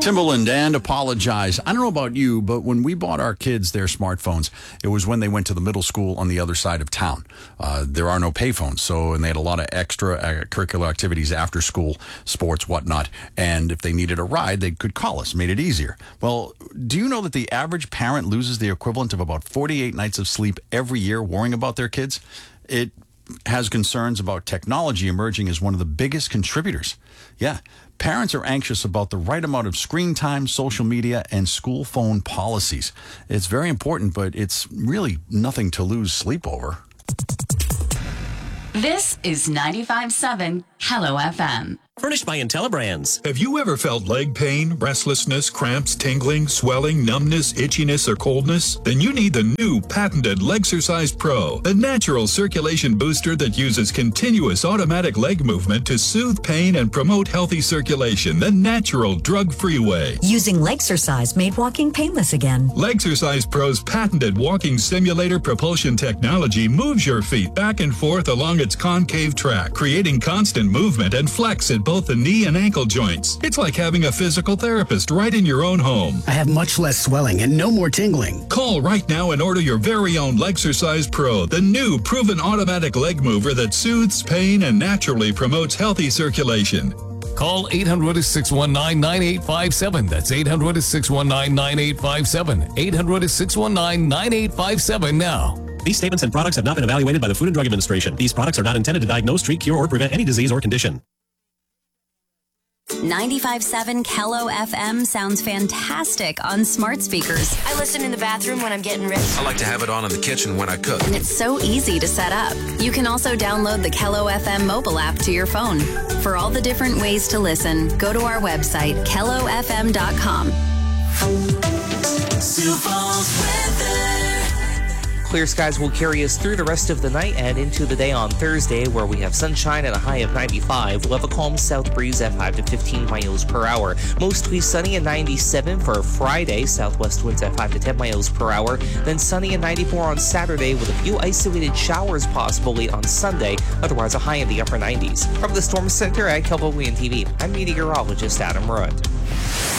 Timbaland and Apologize. I don't know about you, but when we bought our kids their smartphones, it was when they went to the middle school on the other side of town. There are no payphones, and they had a lot of extra curricular activities after school, sports, whatnot. And if they needed a ride, they could call us, made it easier. Well, do you know that the average parent loses the equivalent of about 48 nights of sleep every year worrying about their kids? It has concerns about technology emerging as one of the biggest contributors. Yeah. Parents are anxious about the right amount of screen time, social media, and school phone policies. It's very important, but it's really nothing to lose sleep over. This is 95.7 Hello FM. Furnished by IntelliBrands. Have you ever felt leg pain, restlessness, cramps, tingling, swelling, numbness, itchiness, or coldness? Then you need the new patented Legsercise Pro, the natural circulation booster that uses continuous automatic leg movement to soothe pain and promote healthy circulation the natural, drug-free way. Using Legsercise made walking painless again. Legsercise Pro's patented walking simulator propulsion technology moves your feet back and forth along its concave track, creating constant movement and flex at both the knee and ankle joints. It's like having a physical therapist right in your own home. I have much less swelling and no more tingling. Call right now and order your very own Legsercise Pro, the new proven automatic leg mover that soothes pain and naturally promotes healthy circulation. Call 800-619-9857. That's 800-619-9857. 800-619-9857 now. These statements and products have not been evaluated by the Food and Drug Administration. These products are not intended to diagnose, treat, cure, or prevent any disease or condition. 95.7 Hello FM sounds fantastic on smart speakers. I listen in the bathroom when I'm getting ready. I like to have it on in the kitchen when I cook. And it's so easy to set up. You can also download the Hello FM mobile app to your phone. For all the different ways to listen, go to our website, kellofm.com. Sioux Falls weather. Clear skies will carry us through the rest of the night and into the day on Thursday, where we have sunshine and a high of 95. We'll have a calm south breeze at 5 to 15 miles per hour. Mostly sunny at 97 for Friday. Southwest winds at 5 to 10 miles per hour. Then sunny at 94 on Saturday with a few isolated showers possible late on Sunday. Otherwise, a high in the upper 90s. From the Storm Center at Kelvin TV, I'm meteorologist Adam Rudd.